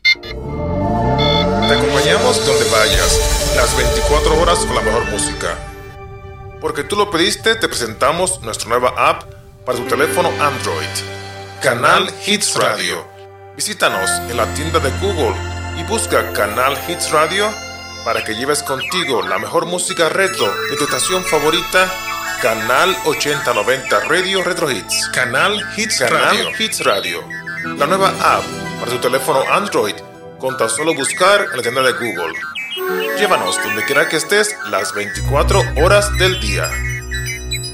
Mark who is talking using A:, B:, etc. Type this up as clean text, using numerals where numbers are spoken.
A: Te acompañamos donde vayas, las 24 horas con la mejor música. Porque tú lo pediste, te presentamos nuestra nueva app para tu teléfono Android, Canal Hits Radio. Visítanos en la tienda de Google y busca Canal Hits Radio para que lleves contigo la mejor música retro de tu estación favorita, Canal 8090 Radio Retro Hits. Canal Hits Radio. La nueva app para tu teléfono Android con tan solo buscar en la tienda de Google. Llévanos donde quiera que estés las 24 horas del día.